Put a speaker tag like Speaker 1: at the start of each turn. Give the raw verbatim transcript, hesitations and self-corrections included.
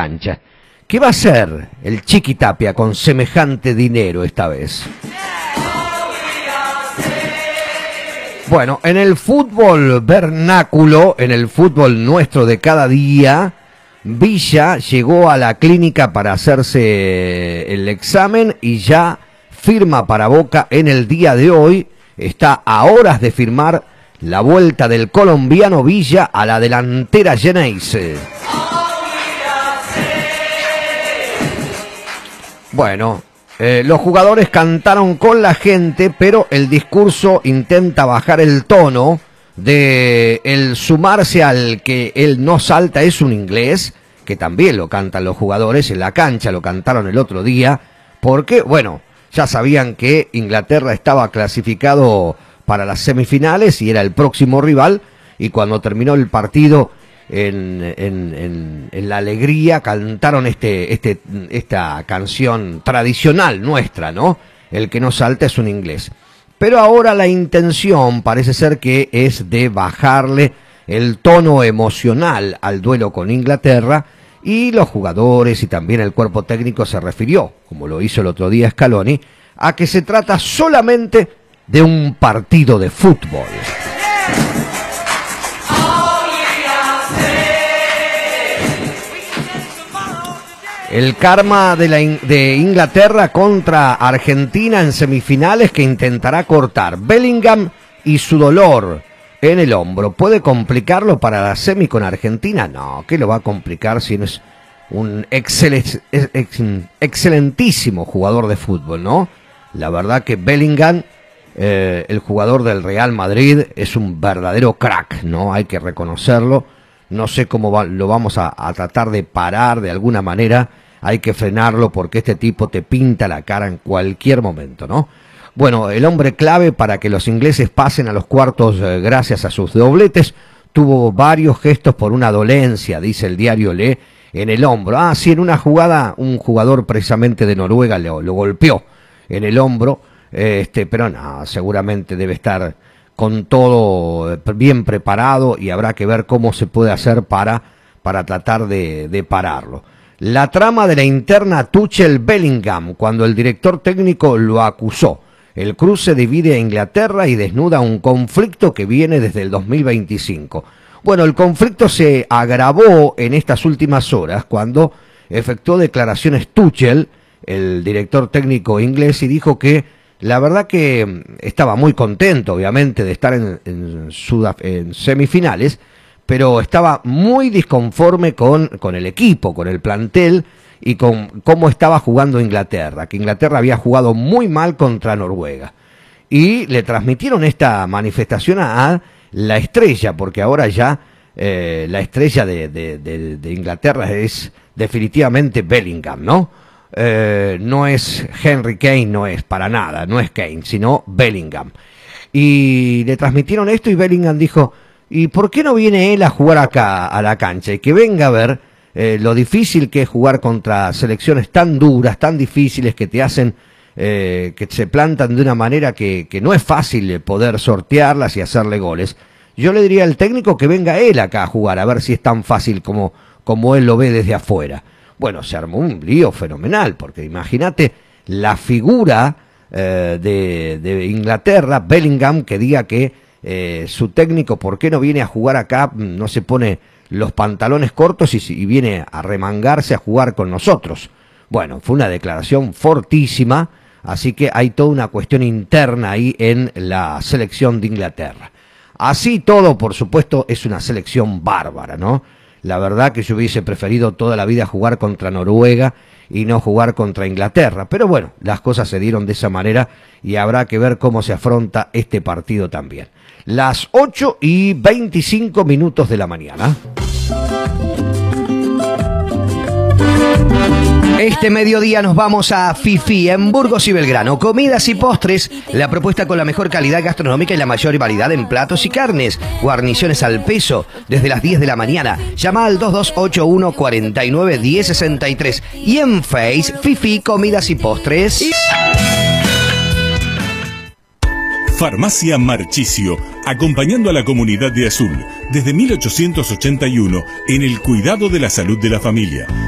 Speaker 1: cancha. ¿Qué va a hacer el Chiqui Tapia con semejante dinero esta vez? Bueno, en el fútbol vernáculo, en el fútbol nuestro de cada día, Villa llegó a la clínica para hacerse el examen y ya firma para Boca en el día de hoy. Está a horas de firmar la vuelta del colombiano Villa a la delantera Geneise. Bueno, eh, los jugadores cantaron con la gente, pero el discurso intenta bajar el tono de el sumarse al que él no salta es un inglés, que también lo cantan los jugadores, en la cancha lo cantaron el otro día, porque, bueno, ya sabían que Inglaterra estaba clasificado para las semifinales y era el próximo rival, y cuando terminó el partido, en, en, en, en la alegría, cantaron este, este, esta canción tradicional nuestra, ¿no? El que no salta es un inglés. Pero ahora la intención parece ser que es de bajarle el tono emocional al duelo con Inglaterra, y los jugadores y también el cuerpo técnico se refirió, como lo hizo el otro día Scaloni, a que se trata solamente de un partido de fútbol. El karma de, la in de Inglaterra contra Argentina en semifinales, que intentará cortar Bellingham y su dolor en el hombro. ¿Puede complicarlo para la semi con Argentina? No, ¿qué lo va a complicar si no es un excel ex excelentísimo jugador de fútbol, ¿no? La verdad que Bellingham, eh, el jugador del Real Madrid, es un verdadero crack, ¿no? Hay que reconocerlo. No sé cómo va, lo vamos a, a tratar de parar de alguna manera. Hay que frenarlo porque este tipo te pinta la cara en cualquier momento, ¿no? Bueno, el hombre clave para que los ingleses pasen a los cuartos eh, gracias a sus dobletes, tuvo varios gestos por una dolencia, dice el diario Le, en el hombro. Ah, sí, en una jugada un jugador precisamente de Noruega lo, lo golpeó en el hombro, eh, este, pero no, seguramente debe estar con todo bien preparado y habrá que ver cómo se puede hacer para, para tratar de, de pararlo. La trama de la interna Tuchel-Bellingham, cuando el director técnico lo acusó. El cruce divide a Inglaterra y desnuda un conflicto que viene desde el dos mil veinticinco. Bueno, el conflicto se agravó en estas últimas horas cuando efectuó declaraciones Tuchel, el director técnico inglés, y dijo que la verdad que estaba muy contento, obviamente, de estar en, en, Sudaf en semifinales, pero estaba muy disconforme con, con el equipo, con el plantel y con cómo estaba jugando Inglaterra, que Inglaterra había jugado muy mal contra Noruega. Y le transmitieron esta manifestación a la estrella, porque ahora ya eh, la estrella de, de, de, de Inglaterra es definitivamente Bellingham, ¿no? Eh, no es Henry Kane, no es para nada, no es Kane, sino Bellingham. Y le transmitieron esto y Bellingham dijo, ¿y por qué no viene él a jugar acá a la cancha? Y que venga a ver eh, lo difícil que es jugar contra selecciones tan duras, tan difíciles, que te hacen, eh, que se plantan de una manera que, que no es fácil poder sortearlas y hacerle goles. Yo le diría al técnico que venga él acá a jugar, a ver si es tan fácil como, como él lo ve desde afuera. Bueno, se armó un lío fenomenal, porque imagínate la figura eh, de, de Inglaterra, Bellingham, que diga que eh, su técnico, ¿por qué no viene a jugar acá? No se pone los pantalones cortos y, y viene a remangarse a jugar con nosotros. Bueno, fue una declaración fortísima, así que hay toda una cuestión interna ahí en la selección de Inglaterra. Así todo, por supuesto, es una selección bárbara, ¿no? La verdad que yo hubiese preferido toda la vida jugar contra Noruega y no jugar contra Inglaterra. Pero bueno, las cosas se dieron de esa manera y habrá que ver cómo se afronta este partido también. Las ocho y veinticinco minutos de la mañana. Este mediodía nos vamos a Fifi, en Burgos y Belgrano. Comidas y postres, la propuesta con la mejor calidad gastronómica y la mayor variedad en platos y carnes. Guarniciones al peso, desde las diez de la mañana. Llama al dos dos ocho uno, cuatro nueve, uno cero seis tres. Y en Face, Fifi, Comidas y Postres.
Speaker 2: Farmacia Marchisio, acompañando a la comunidad de Azul desde mil ochocientos ochenta y uno en el cuidado de la salud de la familia.